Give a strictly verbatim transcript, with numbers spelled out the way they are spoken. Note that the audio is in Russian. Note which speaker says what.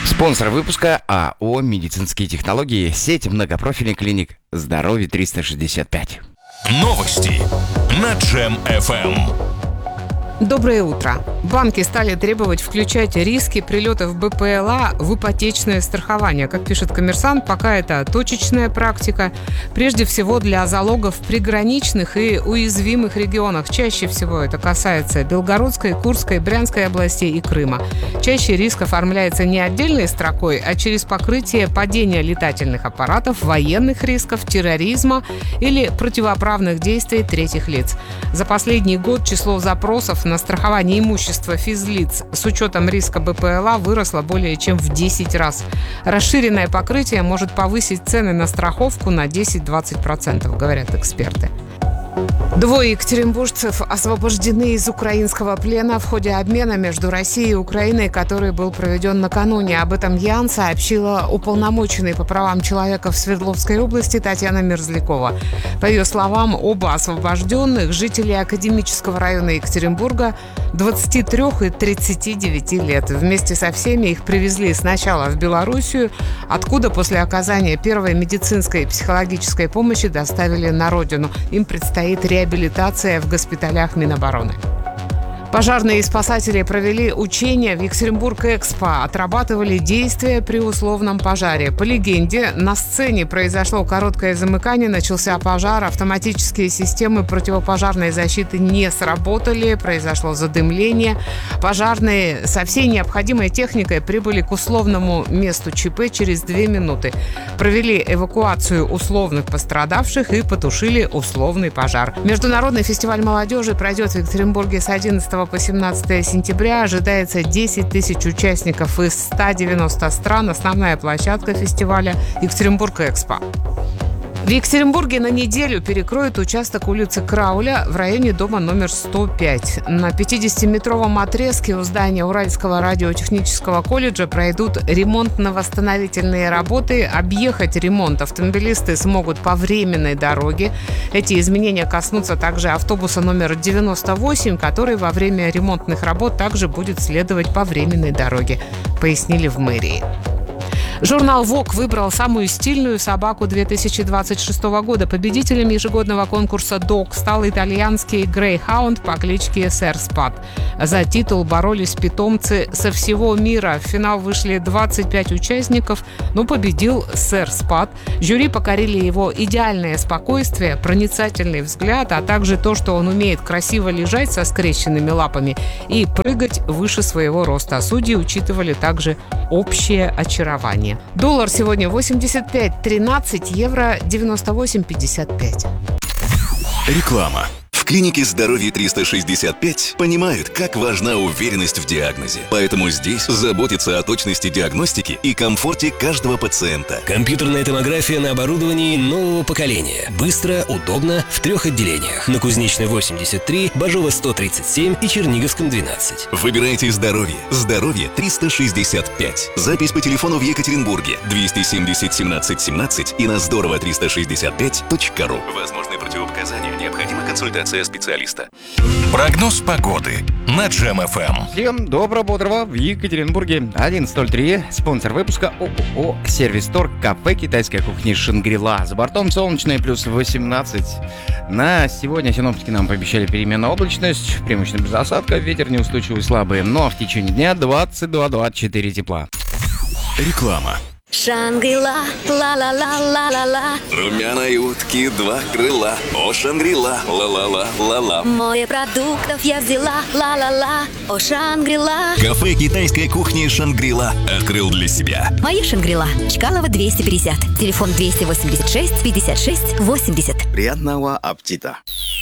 Speaker 1: Спонсор выпуска АО «Медицинские технологии», сеть многопрофильных клиник «Здоровье триста шестьдесят пять».
Speaker 2: Новости на Джем эф эм.
Speaker 3: Доброе утро. Банки стали требовать включать риски прилетов БПЛА в ипотечное страхование. Как пишет «Коммерсант», пока это точечная практика, прежде всего для залогов в приграничных и уязвимых регионах. Чаще всего это касается Белгородской, Курской, Брянской областей и Крыма. Чаще риск оформляется не отдельной строкой, а через покрытие падения летательных аппаратов, военных рисков, терроризма или противоправных действий третьих лиц. За последний год число запросов на страхование имущества физлиц с учетом риска БПЛА выросло более чем в десять раз. Расширенное покрытие может повысить цены на страховку на десять-двадцать процентов, говорят эксперты. Двое екатеринбуржцев освобождены из украинского плена в ходе обмена между Россией и Украиной, который был проведен накануне. Об этом ЯН сообщила уполномоченный по правам человека в Свердловской области Татьяна Мерзлякова. По ее словам, оба освобожденных – жители Академического района Екатеринбурга двадцати трёх и тридцати девяти лет. Вместе со всеми их привезли сначала в Белоруссию, откуда после оказания первой медицинской и психологической помощи доставили на родину. Им предстоит реабилитация в госпиталях Минобороны. Пожарные и спасатели провели учения в Екатеринбург-Экспо, отрабатывали действия при условном пожаре. По легенде, на сцене произошло короткое замыкание, начался пожар, автоматические системы противопожарной защиты не сработали, произошло задымление. Пожарные со всей необходимой техникой прибыли к условному месту ЧП через две минуты. Провели эвакуацию условных пострадавших и потушили условный пожар. Международный фестиваль молодежи пройдет в Екатеринбурге с одиннадцатого по семнадцатое сентября. Ожидается десять тысяч участников из ста девяноста стран. Основная площадка фестиваля – Екатеринбург-Экспо. В Екатеринбурге на неделю перекроют участок улицы Крауля в районе дома номер сто пять. На пятидесятиметровом отрезке у здания Уральского радиотехнического колледжа пройдут ремонтно-восстановительные работы. Объехать ремонт автомобилисты смогут по временной дороге. Эти изменения коснутся также автобуса номер девяносто восемь, который во время ремонтных работ также будет следовать по временной дороге, пояснили в мэрии. Журнал «Вог» выбрал самую стильную собаку две тысячи двадцать шестого года. Победителем ежегодного конкурса «Дог» стал итальянский грейхаунд по кличке Сэр Спат. За титул боролись питомцы со всего мира. В финал вышли двадцать пять участников, но победил Сэр Спат. Жюри покорили его идеальное спокойствие, проницательный взгляд, а также то, что он умеет красиво лежать со скрещенными лапами и прыгать выше своего роста. Судьи учитывали также общее очарование. Доллар сегодня восемьдесят пять тринадцать, евро девяносто восемь пятьдесят пять.
Speaker 2: Реклама.
Speaker 4: В клинике «Здоровье триста шестьдесят пять» понимают, как важна уверенность в диагнозе. Поэтому здесь заботятся о точности диагностики и комфорте каждого пациента.
Speaker 5: Компьютерная томография на оборудовании нового поколения. Быстро, удобно, в трех отделениях. На Кузнечной восемьдесят три, Бажова сто тридцать семь и Черниговском двенадцать.
Speaker 4: Выбирайте «Здоровье». «Здоровье триста шестьдесят пять». Запись по телефону в Екатеринбурге двести семьдесят семнадцать семнадцать и на здорово триста шестьдесят пять точка ру. Возможны противопоказания. Необходима консультация специалиста.
Speaker 2: Прогноз погоды на Джем эф эм.
Speaker 1: Всем доброго, бодрого в Екатеринбурге. одиннадцать ноль три. Спонсор выпуска ООО «Сервис-торг», кафе китайской кухни «Шангри-Ла». За бортом солнечные плюс восемнадцать. На сегодня синоптики нам пообещали переменную облачность, преимущественно без осадка, ветер неустойчивый слабый, но в течение дня двадцать два двадцать четыре тепла.
Speaker 2: Реклама.
Speaker 6: Шангри-Ла, ла-ла-ла-ла-ла-ла.
Speaker 4: Румяной утки два крыла. О, Шангри-Ла, ла-ла-ла-ла-ла.
Speaker 6: Море продуктов я взяла, ла-ла-ла. О, Шангри-Ла.
Speaker 4: Кафе китайской кухни «Шангри-Ла» открыл для себя.
Speaker 6: Моя Шангри-Ла. Чкалова двести пятьдесят. Телефон двести восемьдесят шесть пятьдесят шесть восемьдесят.
Speaker 1: Приятного аппетита.